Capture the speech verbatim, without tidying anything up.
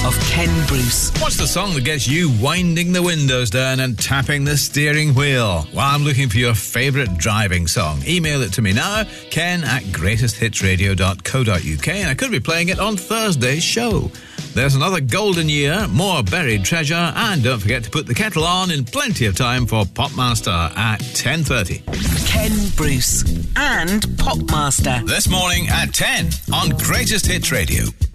of Ken Bruce. What's the song that gets you winding the windows down and tapping the steering wheel? Well, I'm looking for your favourite driving song. Email it to me now, ken at greatest hits radio dot co dot uk, and I could be playing it on Thursday's show. There's another golden year, more buried treasure, and don't forget to put the kettle on in plenty of time for Popmaster at ten thirty. Ken Bruce and Popmaster. This morning at ten on Greatest Hits Radio.